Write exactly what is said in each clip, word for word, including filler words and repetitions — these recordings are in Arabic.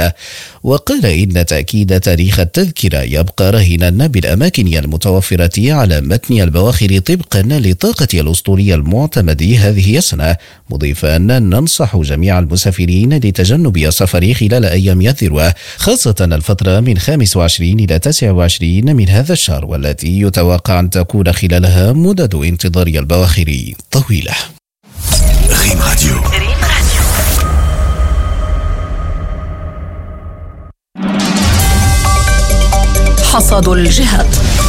الدولية. وقال إن تأكيد تاريخ التذكرة يبقى رهنا بالأماكن المتوفرة على متن البواخر طبقا لطاقة الأسطورية المعتمد هذه السنة، مضيفا أن ننصح جميع المسافرين لتجنب السفر خلال أيام الذروة، خاصة الفترة من خامس وعشرين إلى تاسع وعشرين من هذا الشهر، والتي يتوقع أن تكون خلالها مدد انتظار البواخر طويلة. ريم راديو. حصاد الجهات،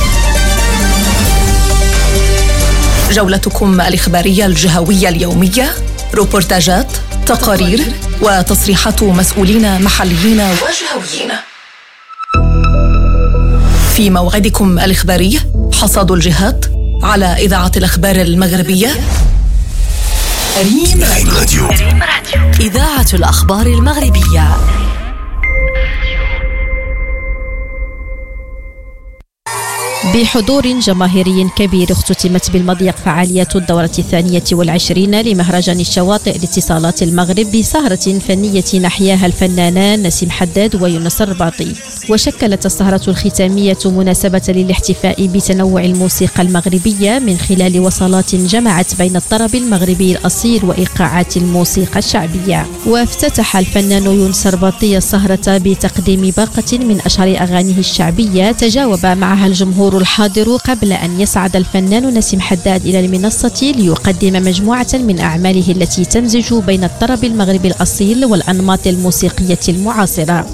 جولتكم الإخبارية الجهوية اليومية، روبورتاجات، تقارير وتصريحات مسؤولين محليين وجهويين. في موعدكم الإخباري حصاد الجهات على إذاعة الأخبار المغربية ريم راديو. إذاعة الأخبار المغربية. بحضور جماهيري كبير اختتمت بالمضيق فعاليات الدورة الثانية والعشرين لمهرجان الشواطئ لاتصالات المغرب بسهرة فنية نحياها الفنانان نسيم حداد ويونس الرباطي. وشكلت السهرة الختامية مناسبة للاحتفاء بتنوع الموسيقى المغربية من خلال وصلات جمعت بين الطرب المغربي الأصيل وإيقاعات الموسيقى الشعبية. وافتتح الفنان يونس الرباطي السهرة بتقديم باقة من أشهر أغانيه الشعبية تجاوب معها الجمهور الحاضر قبل أن يصعد الفنان نسيم حداد إلى المنصة ليقدم مجموعة من أعماله التي تمزج بين الطرب المغربي الأصيل والأنماط الموسيقية المعاصرة.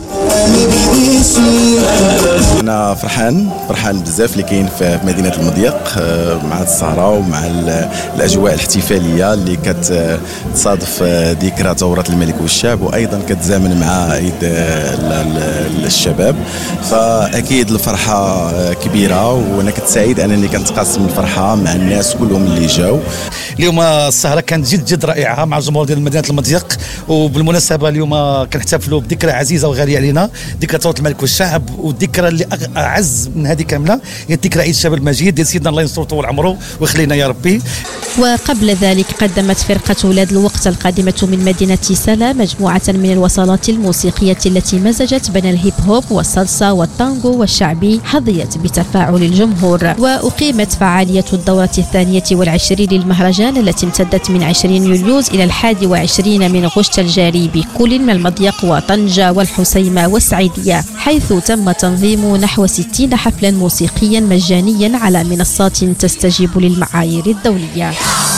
أنا فرحان فرحان بزاف اللي كاين في مدينة المضيق مع السهرة ومع الأجواء الاحتفالية اللي كتصادف ذكرى ثورة الملك والشعب، وأيضا كتزامن مع عيد الشباب، فأكيد الفرحة كبيرة وأنا كنت سعيد أنني كنتقاسم الفرحة مع الناس كلهم اللي جاوا. اليوم السهرة كانت جد جد رائعة مع الجمهور ديال مدينة المضيق، وبالمناسبة اليوم كنحتفلوا بذكرى عزيزة وغالية علينا، ذكرى ثورة الملك والشعب، والذكرى اللي أعز من هذه كاملة هي ذكرى عيد الشباب المجيد ديال سيدنا الله ينصرو طول عمره ويخلينا يا ربي. وقبل ذلك قدمت فرقة ولاد الوقت القادمة من مدينة سلا مجموعة من الوصلات الموسيقية التي مزجت بين الهيب هوب والصلصة والتانغو والشعبي، حظيت بتفاعل الجمهور. وأقيمت فعالية الدورة الثانية والعشرين للمهرجان التي امتدت من عشرين يوليوز إلى الحادي وعشرين من غشت الجاري بكل من المضيق وطنجة والحسيمة والسعيدية، حيث تم تنظيم نحو ستين حفلا موسيقيا مجانيا على منصات تستجيب للمعايير الدولية.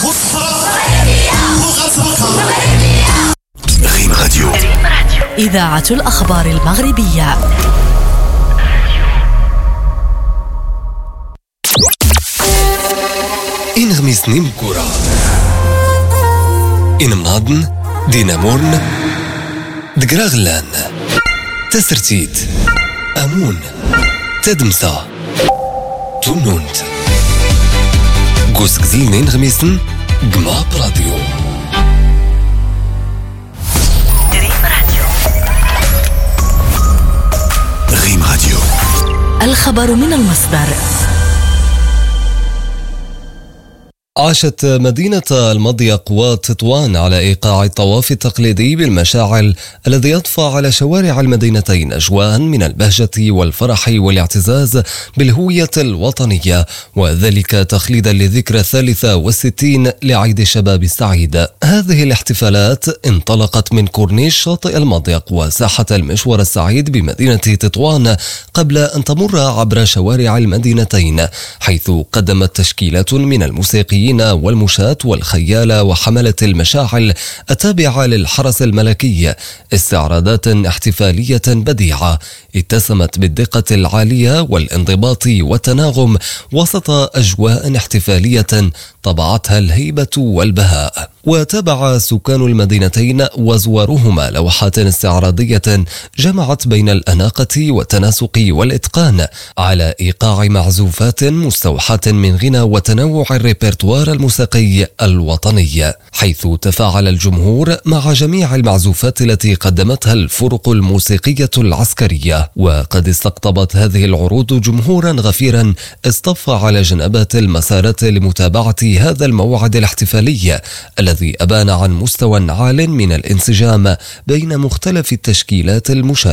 ريم راديو. إذاعة الأخبار المغربية. إن غميس نيم كورة إن مناضن دينامورن دقراغلان تسرتيت أمون تدمسا تونونت قوس كزينين غميسن قما براديو. ريم راديو. الخبر من المصدر. عاشت مدينة المضيق وتطوان على إيقاع الطواف التقليدي بالمشاعل الذي يطفى على شوارع المدينتين أجواء من البهجة والفرح والاعتزاز بالهوية الوطنية، وذلك تخليدا لذكرى الثالثة والستين لعيد الشباب السعيد. هذه الاحتفالات انطلقت من كورنيش شاطئ المضيق وساحة المشوار السعيد بمدينة تطوان قبل أن تمر عبر شوارع المدينتين، حيث قدمت تشكيلات من الموسيقيين والمشاة والخيالة وحملة المشاعل التابعة للحرس الملكي استعراضات احتفالية بديعة اتسمت بالدقة العالية والانضباط والتناغم وسط أجواء احتفالية طبعتها الهيبة والبهاء. وتابع سكان المدينتين وزوارهما لوحات استعراضية جمعت بين الأناقة والتناسق والإتقان على إيقاع معزوفات مستوحاة من غنى وتنوع الريبرتوار الموسيقي الوطني، حيث تفاعل الجمهور مع جميع المعزوفات التي قدمتها الفرق الموسيقية العسكرية. وقد استقطبت هذه العروض جمهورا غفيرا اصطف على جنبات المسارات لمتابعة هذا الموعد الاحتفالي الذي أبان عن مستوى عال من الانسجام بين مختلف التشكيلات المشاركة.